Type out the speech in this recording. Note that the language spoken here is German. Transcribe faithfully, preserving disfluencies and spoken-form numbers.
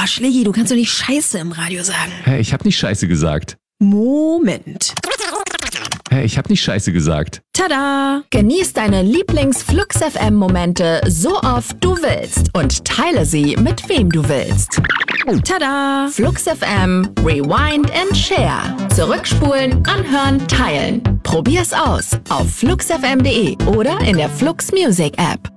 Schlägi, du kannst doch nicht Scheiße im Radio sagen. Hä, ich hab nicht Scheiße gesagt. Moment. Hä, ich hab nicht Scheiße gesagt. Tada! Genieß deine Lieblings-Flux F M-Momente so oft du willst und teile sie mit wem du willst. Tada! Flux F M, Rewind and Share. Zurückspulen, anhören, teilen. Probier's aus auf flux f m punkt de oder in der Flux Music App.